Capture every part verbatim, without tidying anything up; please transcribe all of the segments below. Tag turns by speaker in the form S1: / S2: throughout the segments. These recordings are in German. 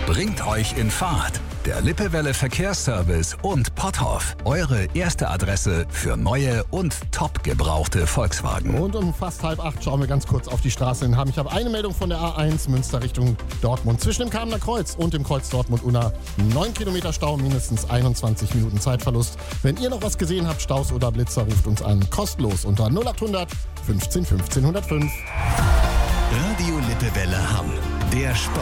S1: bringt euch in Fahrt. Der Lippewelle Verkehrsservice und Potthoff. Eure erste Adresse für neue und top gebrauchte Volkswagen.
S2: Und um fast halb acht schauen wir ganz kurz auf die Straße in Hamm. Ich habe eine Meldung von der A eins Münster Richtung Dortmund. Zwischen dem Kamener Kreuz und dem Kreuz Dortmund-Unna neun Kilometer Stau, mindestens einundzwanzig Minuten Zeitverlust. Wenn ihr noch was gesehen habt, Staus oder Blitzer, ruft uns an. Kostenlos unter null acht hundert fünfzehn fünfzehn hundertfünf.
S1: Radio Lippewelle Hamm. Der Sport.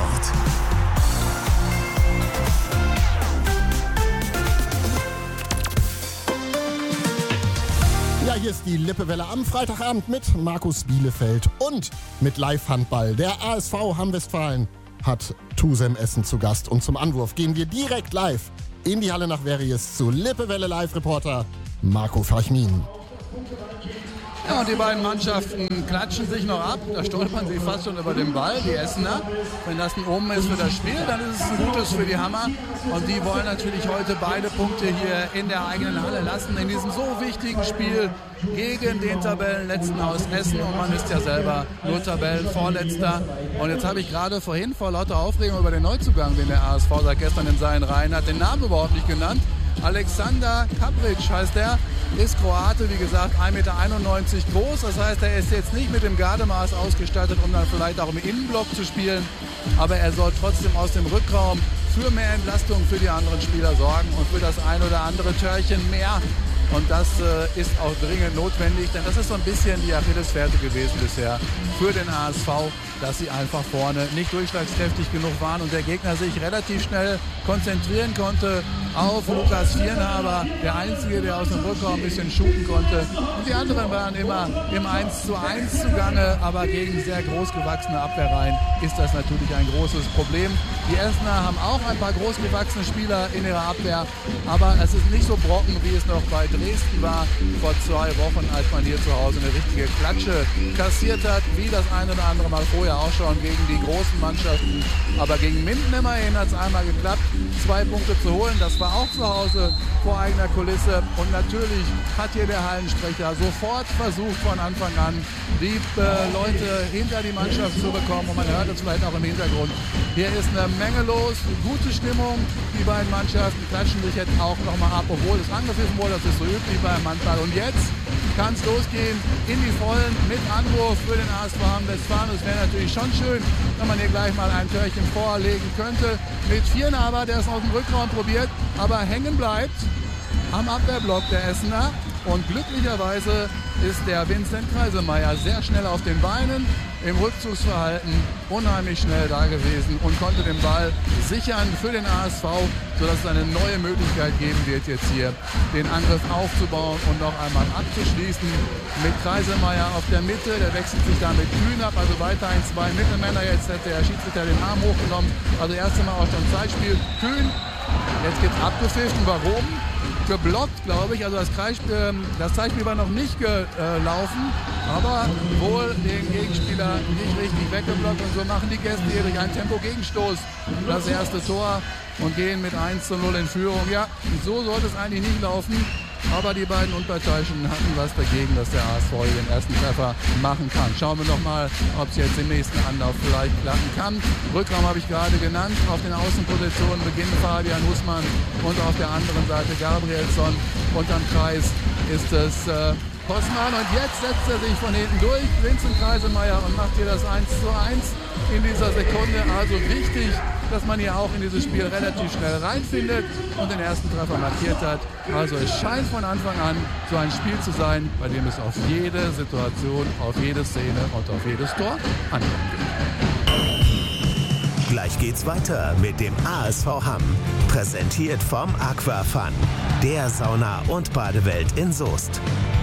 S2: Ja, hier ist die Lippewelle am Freitagabend mit Markus Bielefeld und mit Live-Handball. Der A S V Hamm-Westfalen hat Tusem Essen zu Gast. Und zum Anwurf gehen wir direkt live in die Halle nach Verries zu Lippewelle Live-Reporter Marco Fachmin.
S3: Ja, und die beiden Mannschaften klatschen sich noch ab. Da stolpern sie fast schon über den Ball, die Essener. Wenn das ein Omen ist für das Spiel, dann ist es ein gutes für die Hammer. Und die wollen natürlich heute beide Punkte hier in der eigenen Halle lassen. In diesem so wichtigen Spiel gegen den Tabellenletzten aus Essen. Und man ist ja selber nur Tabellenvorletzter. Und jetzt habe ich gerade vorhin vor lauter Aufregung über den Neuzugang, den der A S V seit gestern in seinen Reihen hat, den Namen überhaupt nicht genannt. Alexander Kapric heißt er, ist Kroate, wie gesagt, ein Meter einundneunzig groß. Das heißt, er ist jetzt nicht mit dem Gardemaß ausgestattet, um dann vielleicht auch im Innenblock zu spielen. Aber er soll trotzdem aus dem Rückraum für mehr Entlastung für die anderen Spieler sorgen und für das ein oder andere Törchen mehr. Und das äh, ist auch dringend notwendig, denn das ist so ein bisschen die Achillesferse gewesen bisher für den A S V, dass sie einfach vorne nicht durchschlagskräftig genug waren und der Gegner sich relativ schnell konzentrieren konnte auf Lukas Viernhaber, der Einzige, der aus dem Rückraum ein bisschen shooten konnte. Und die anderen waren immer im eins zu eins zugange, aber gegen sehr großgewachsene Abwehrreihen ist das natürlich ein großes Problem. Die Essener haben auch ein paar großgewachsene Spieler in ihrer Abwehr, aber es ist nicht so brocken, wie es noch bei Dresden war vor zwei Wochen, als man hier zu Hause eine richtige Klatsche kassiert hat, wie das ein oder andere Mal vorher auch schon gegen die großen Mannschaften. Aber gegen Minden immerhin hat es einmal geklappt, zwei Punkte zu holen. Das war auch zu Hause vor eigener Kulisse. Und natürlich hat hier der Hallensprecher sofort versucht, von Anfang an die äh, Leute hinter die Mannschaft zu bekommen. Und man hört es vielleicht auch im Hintergrund. Hier ist eine Menge los, gute Stimmung. Die beiden Mannschaften klatschen sich jetzt auch nochmal ab, obwohl es angepfiffen wurde. Das ist so üblich beim Handball. Und jetzt kann es losgehen in die Vollen mit Anwurf für den A S V Hamm-Westfalen. Es wäre natürlich schon schön, wenn man hier gleich mal ein Törchen vorlegen könnte. Mit Viernhaber, der es aus dem Rückraum probiert, aber hängen bleibt am Abwehrblock der Essener. Und glücklicherweise ist der Vincent Kreisemeier sehr schnell auf den Beinen, im Rückzugsverhalten unheimlich schnell da gewesen und konnte den Ball sichern für den A S V, sodass es eine neue Möglichkeit geben wird, jetzt hier den Angriff aufzubauen und noch einmal abzuschließen. Mit Kreisemeier auf der Mitte, der wechselt sich da mit Kühn ab, also weiterhin zwei Mittelmänner. Jetzt hat der Schiedsrichter den Arm hochgenommen, also erst einmal auch schon Zeitspiel. Kühn, jetzt gibt's abgepfiffen, warum? Geblockt, glaube ich. Also das, Kreis, äh, das Zeitspiel war noch nicht gelaufen, aber wohl den Gegenspieler nicht richtig weggeblockt. Und so machen die Gäste hier durch einen Tempo-Gegenstoß das erste Tor und gehen mit eins zu null in Führung. Ja, so sollte es eigentlich nicht laufen. Aber die beiden Unparteiischen hatten was dagegen, dass der A S V hier den ersten Treffer machen kann. Schauen wir noch mal, ob es jetzt im nächsten Anlauf vielleicht klappen kann. Rückraum habe ich gerade genannt. Auf den Außenpositionen beginnt Fabian Hussmann und auf der anderen Seite Gabrielsson. Unterm Kreis ist es äh, Postmann. Und jetzt setzt er sich von hinten durch, Vincent Kreisemeier, und macht hier das eins zu eins in dieser Sekunde. Also wichtig, dass man hier auch in dieses Spiel relativ schnell reinfindet und den ersten Treffer markiert hat. Also es scheint von Anfang an so ein Spiel zu sein, bei dem es auf jede Situation, auf jede Szene und auf jedes Tor ankommt.
S4: Gleich geht's weiter mit dem A S V Hamm. Präsentiert vom Aquafun, der Sauna- und Badewelt in Soest.